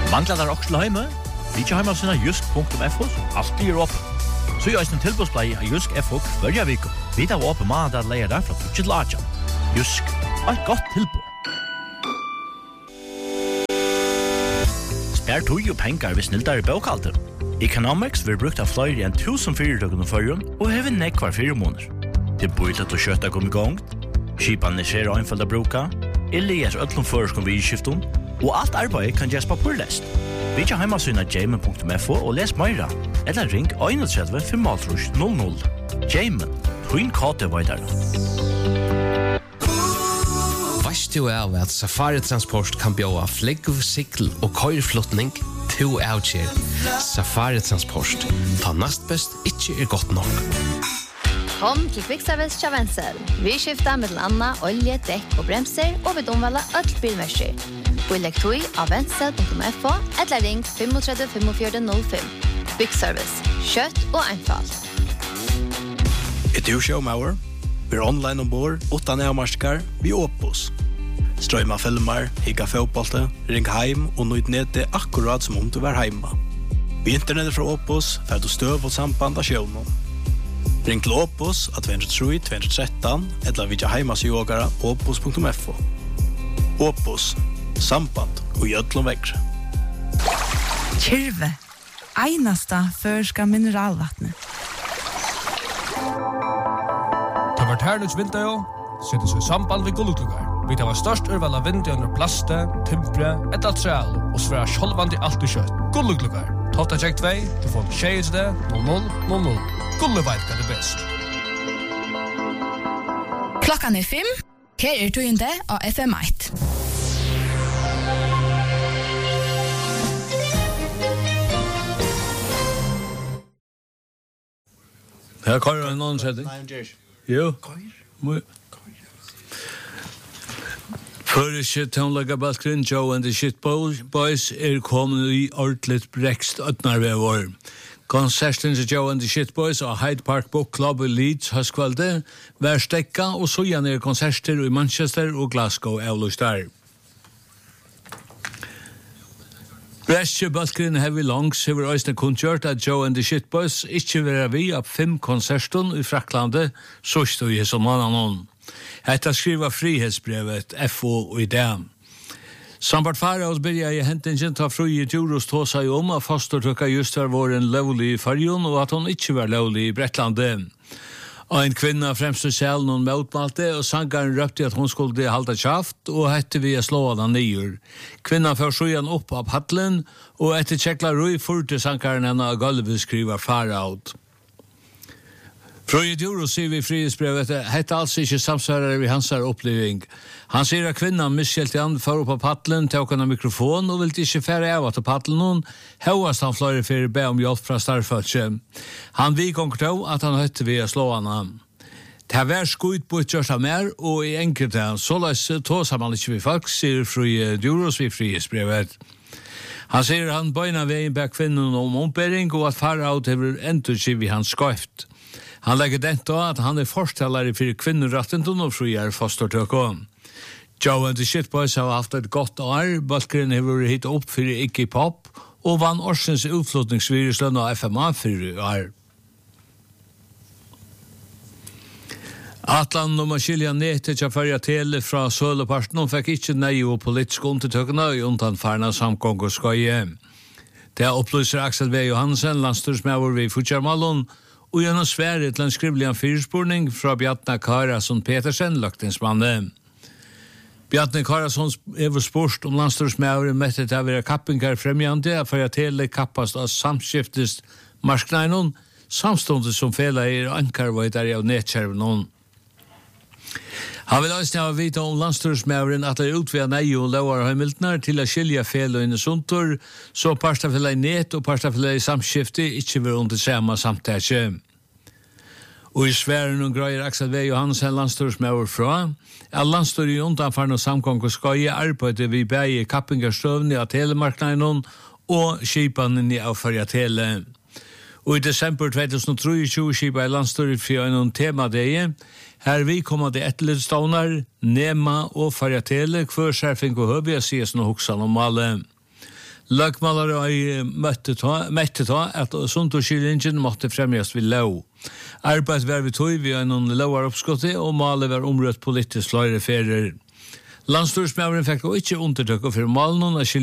Manglar der også til hjemme? Vi ikke hjemme sine jysk.fo, alt blir opp. Så gjør en tilbudsplei av Jysk FO hver vik. Vi tar opp med at leier der fra Tutsit Lajan. Jysk, et godt tilbud. Spær tog og penger hvis nildar i bøkalter. Economics vil brukt av flere enn 1000 fyrirtøkene førjen og hever nekvar 4 måneder. Det bor til å kjøtta kom i gang, skipan er skjer og einfalda bruka, eller øtlom føreskom vidskiften, og alt arbeid kan gjøres papurlest. Vi tar heimasyna jamen.fo og les meira, eller ring 31 500. Jamen, hun kate veidare. Vast du av at Safari Transport kan bjóa flegg, sikl og køyrflotning to avkjær. Safari Transport, ta nast best ikke godt nok. Kom til Kvickservice Chavenzel. Vi skifter mellom anna, olje, dekk og bremser, og vi omvalder alt bilmersker. Og legg tog av ventsel.fo, eller ring 35 45 05. Kvickservice, kjøtt og einfalt. Du showmauer? Vi online ombord, 8 nærmarskar, vi Opus. Strøyma filmer, higga fotbollte, ring heim og nøyd nede akkurat som om du var heima. Vi internettet fra Opus, fer du støv og samband av sjøvnen. Ring til Opus at 203-213 eller vidja heimasjogara opus.fo. Opus, samband og gjødlom vekkre. Kyrve, einasta førska mineralvattnet. Det var herlig vinter jo, settes vi samband ved gulluklugar. Vi tar størst urval av vinter under plaste, timpre, etter treal og svære sjolvandi alt i kjøtt. Gulluklugar. Tolta tjekk 2, du får 0000. Gulleveit er det best. Klokkan 5. Her tøyende av FM1. Her kører en annen setting. Jo. Føriske tonelagabalkeren Joe and the Shitboys kommet i ordentligt brekst 18 år. Konserten til Joe and the Shitboys og Hyde Park Book Club i Leeds høstkvalde var stekka, og så gjerne konserter i Manchester og Glasgow avlyst der. Bresje balkeren Heavy Longs hever òsne kunngjørt at Joe and the Shitboys ikke vera vi av 5 konserten i Fraklande, så stod jeg som mannen. Hetta skriva frihetsbrevet FO i dag. Sambart Faraos byrja i hentingen ta fru i Djuros tåsa i at fostertøkka just var våren lovlig i Farjon og at hon ikke var lovlig i Brettlande. Og en kvinna fremst i sjælen hon motmalte, og sangaren røpte at hon skulle halda kjaft, og hette vi slå han nyer. Kvinnan får sjuan opp av paddelen, og etter tjekla rui furte sangaren henne av gulvet skriva Faraot. Fra i Djuro sier vi frihetsbrevet, hette altså ikke samsvarer i hans oppleving. Han sier at kvinnan miskjelte han for opp av paddelen, tok han av mikrofon, og ville ikke fære av at paddelen hon, høyast han fløyre for å be om hjelp fra starfølse. Han vidgånger til at han høytte ved å slå han av. Det var skuit på et kjørst av mer, og i enkelte, så løs tås man ikke ved folk, sier fra i Djuro sier frihetsbrevet. Han sier han bøyna veien bak kvinnen om ombering, og at Faraot hever endurskiv i hans skøyft. Han legger dent da at han forstellare for kvinnerettenten og frier fostertøkken. Joe and the Shitboys har haft et godt år, balkeren har vært hit opp for Iggy Pop, og vann årsens utflotningsviruslønn av FMA for år. Atlan og Maskilja Nete til Farja Tele fra Søleparten og fikk ikke nei og politiske undertøkkene i undanfarna samgång og skøye. Det opplyser Axel V. Johansen, landstyrsmøver ved Futsjarmalon, og gjennom svære til en skrivelig fyrspurning fra Bjartna Karasson Petersen, løgtingsmannen. Bjartna Karasson er spurt om landstyrsmøveren møtte til å være kappingar fremjande, for at hele kappast av samskiftest marsknæren, samståndet som fela ankarvøyder av nedkjærven. Han vil også ha vite om landstyrsmøveren at det utvida nei og lovar høymiltner til å skilja fel og innesuntor, så parstafella i net og parstafella i samskifte ikke vil under samme samtæsje. Og i sværen og grøyer Axel V. Johansen landstyrsmøver fra, at landstyr i undanfarne samgång og skøye arbeidet vi bæg i kappingarstøvni av telemarknaden og skipanen i avfarja tele. Og i desember 2023 skipa i landstyret for en temadegi, her vi kommer til etterledstånar, Nema og Farjatele, hver skjerfing og høvig sies noe hoksan om alle. Lagmalare mette ta at Suntorskilingen måtte fremjas vid lov. Arbeid var vi tog vi en lovar oppskottet, og malet var omrødt politisk flere ferier. Landstorsmævren fikk ikke undertøk for malen,